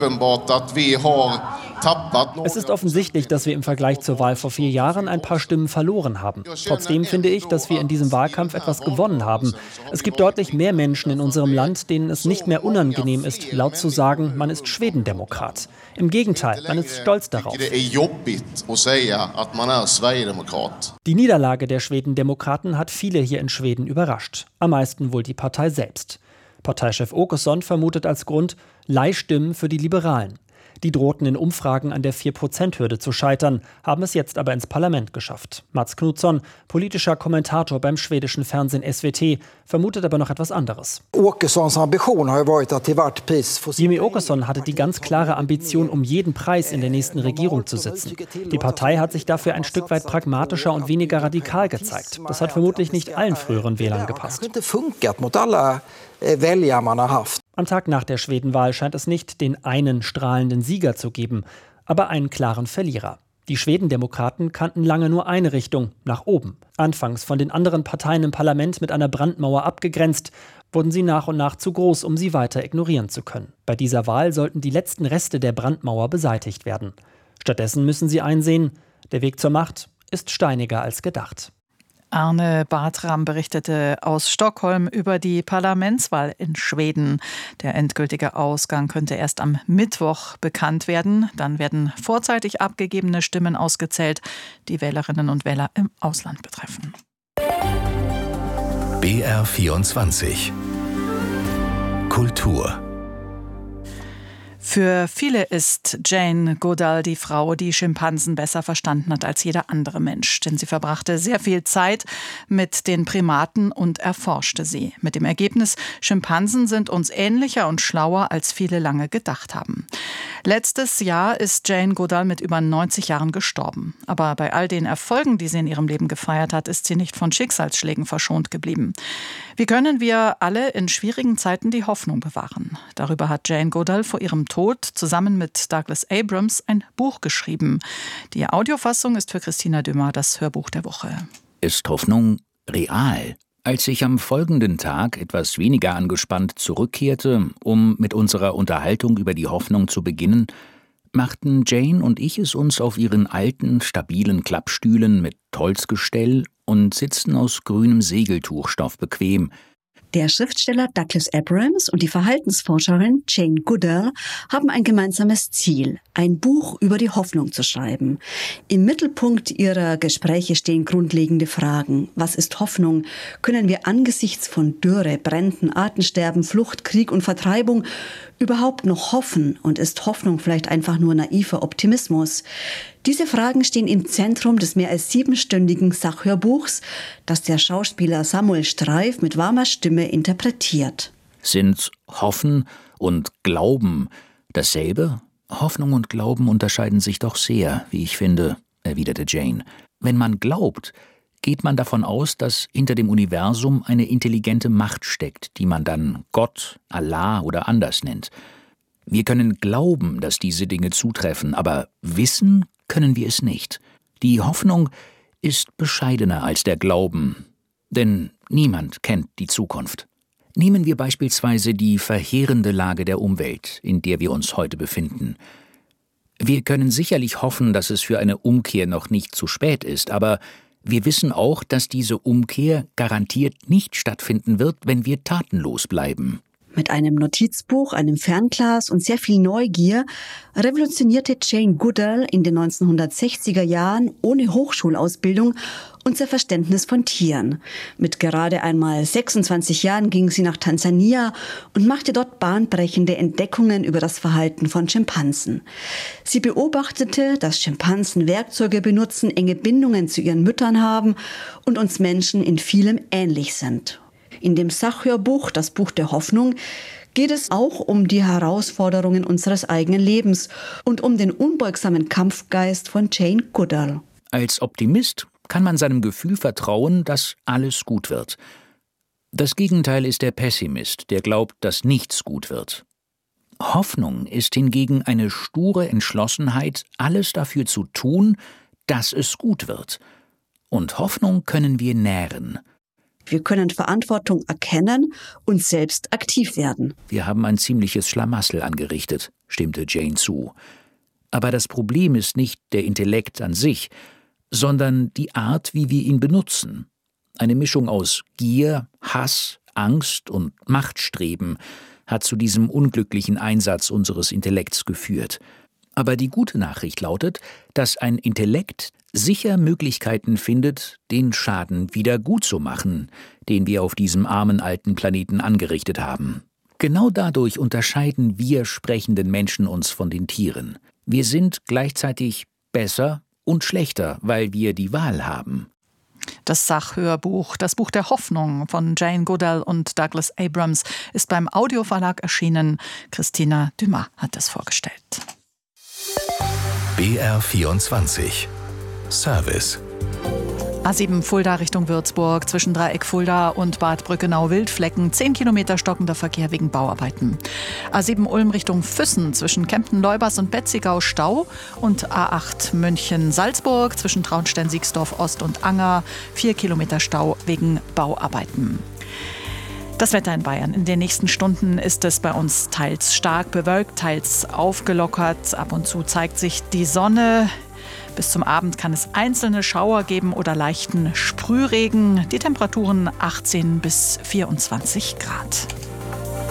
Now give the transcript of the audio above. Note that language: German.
Es ist offensichtlich, dass wir im Vergleich zur Wahl vor 4 Jahren ein paar Stimmen verloren haben. Trotzdem finde ich, dass wir in diesem Wahlkampf etwas gewonnen haben. Es gibt deutlich mehr Menschen in unserem Land, denen es nicht mehr unangenehm ist, laut zu sagen, man ist Schwedendemokrat. Im Gegenteil, man ist stolz darauf. Die Niederlage der Schwedendemokraten hat viele hier in Schweden überrascht. Am meisten wohl die Partei selbst. Parteichef Åkesson vermutet als Grund Leihstimmen für die Liberalen. Die drohten in Umfragen an der 4%-Hürde zu scheitern, haben es jetzt aber ins Parlament geschafft. Mats Knutsson, politischer Kommentator beim schwedischen Fernsehen SVT, vermutet aber noch etwas anderes. Jimmie Åkesson hatte die ganz klare Ambition, um jeden Preis in der nächsten Regierung zu sitzen. Die Partei hat sich dafür ein Stück weit pragmatischer und weniger radikal gezeigt. Das hat vermutlich nicht allen früheren Wählern gepasst. Am Tag nach der Schwedenwahl scheint es nicht den einen strahlenden Sieger zu geben, aber einen klaren Verlierer. Die Schwedendemokraten kannten lange nur eine Richtung, nach oben. Anfangs von den anderen Parteien im Parlament mit einer Brandmauer abgegrenzt, wurden sie nach und nach zu groß, um sie weiter ignorieren zu können. Bei dieser Wahl sollten die letzten Reste der Brandmauer beseitigt werden. Stattdessen müssen sie einsehen, der Weg zur Macht ist steiniger als gedacht. Arne Bartram berichtete aus Stockholm über die Parlamentswahl in Schweden. Der endgültige Ausgang könnte erst am Mittwoch bekannt werden. Dann werden vorzeitig abgegebene Stimmen ausgezählt, die Wählerinnen und Wähler im Ausland betreffen. BR24 Kultur. Für viele ist Jane Goodall die Frau, die Schimpansen besser verstanden hat als jeder andere Mensch. Denn sie verbrachte sehr viel Zeit mit den Primaten und erforschte sie. Mit dem Ergebnis, Schimpansen sind uns ähnlicher und schlauer, als viele lange gedacht haben. Letztes Jahr ist Jane Goodall mit über 90 Jahren gestorben. Aber bei all den Erfolgen, die sie in ihrem Leben gefeiert hat, ist sie nicht von Schicksalsschlägen verschont geblieben. Wie können wir alle in schwierigen Zeiten die Hoffnung bewahren? Darüber hat Jane Goodall vor ihrem Tod zusammen mit Douglas Abrams ein Buch geschrieben. Die Audiofassung ist für Christina Dümmer das Hörbuch der Woche. Ist Hoffnung real? Als ich am folgenden Tag etwas weniger angespannt zurückkehrte, um mit unserer Unterhaltung über die Hoffnung zu beginnen, machten Jane und ich es uns auf ihren alten, stabilen Klappstühlen mit Holzgestell und Sitzen aus grünem Segeltuchstoff bequem. Der Schriftsteller Douglas Abrams und die Verhaltensforscherin Jane Goodall haben ein gemeinsames Ziel, ein Buch über die Hoffnung zu schreiben. Im Mittelpunkt ihrer Gespräche stehen grundlegende Fragen. Was ist Hoffnung? Können wir angesichts von Dürre, Bränden, Artensterben, Flucht, Krieg und Vertreibung überhaupt noch hoffen? Und ist Hoffnung vielleicht einfach nur naiver Optimismus? Diese Fragen stehen im Zentrum des mehr als 7-stündigen Sachhörbuchs, das der Schauspieler Samuel Streif mit warmer Stimme interpretiert. Sind Hoffen und Glauben dasselbe? Hoffnung und Glauben unterscheiden sich doch sehr, wie ich finde, erwiderte Jane. Wenn man glaubt, geht man davon aus, dass hinter dem Universum eine intelligente Macht steckt, die man dann Gott, Allah oder anders nennt. Wir können glauben, dass diese Dinge zutreffen, aber wissen können wir es nicht. Die Hoffnung ist bescheidener als der Glauben, denn niemand kennt die Zukunft. Nehmen wir beispielsweise die verheerende Lage der Umwelt, in der wir uns heute befinden. Wir können sicherlich hoffen, dass es für eine Umkehr noch nicht zu spät ist, aber wir wissen auch, dass diese Umkehr garantiert nicht stattfinden wird, wenn wir tatenlos bleiben. Mit einem Notizbuch, einem Fernglas und sehr viel Neugier revolutionierte Jane Goodall in den 1960er Jahren ohne Hochschulausbildung unser Verständnis von Tieren. Mit gerade einmal 26 Jahren ging sie nach Tansania und machte dort bahnbrechende Entdeckungen über das Verhalten von Schimpansen. Sie beobachtete, dass Schimpansen Werkzeuge benutzen, enge Bindungen zu ihren Müttern haben und uns Menschen in vielem ähnlich sind. In dem Sachhörbuch Das Buch der Hoffnung geht es auch um die Herausforderungen unseres eigenen Lebens und um den unbeugsamen Kampfgeist von Jane Goodall. Als Optimist kann man seinem Gefühl vertrauen, dass alles gut wird. Das Gegenteil ist der Pessimist, der glaubt, dass nichts gut wird. Hoffnung ist hingegen eine sture Entschlossenheit, alles dafür zu tun, dass es gut wird. Und Hoffnung können wir nähren. Wir können Verantwortung erkennen und selbst aktiv werden. Wir haben ein ziemliches Schlamassel angerichtet. stimmte Jane zu. Aber das Problem ist nicht der Intellekt an sich, sondern die Art, wie wir ihn benutzen. Eine Mischung aus Gier, Hass, Angst und Machtstreben hat zu diesem unglücklichen Einsatz unseres Intellekts geführt. Aber die gute Nachricht lautet, dass ein Intellekt sicher Möglichkeiten findet, den Schaden wieder gut zu machen, den wir auf diesem armen alten Planeten angerichtet haben. Genau dadurch unterscheiden wir sprechenden Menschen uns von den Tieren. Wir sind gleichzeitig besser und schlechter, weil wir die Wahl haben. Das Sachhörbuch, das Buch der Hoffnung von Jane Goodall und Douglas Abrams, ist beim Audioverlag erschienen. Christina Dumas hat es vorgestellt. BR24 Service. A7 Fulda Richtung Würzburg, zwischen Dreieck Fulda und Bad Brückenau-Wildflecken, 10 Kilometer stockender Verkehr wegen Bauarbeiten. A7 Ulm Richtung Füssen, zwischen Kempten-Leubers und Betzigau Stau und A8 München-Salzburg, zwischen Traunstein-Siegsdorf Ost und Anger, 4 Kilometer Stau wegen Bauarbeiten. Das Wetter in Bayern. In den nächsten Stunden ist es bei uns teils stark bewölkt, teils aufgelockert. Ab und zu zeigt sich die Sonne. Bis zum Abend kann es einzelne Schauer geben oder leichten Sprühregen. Die Temperaturen 18 bis 24 Grad.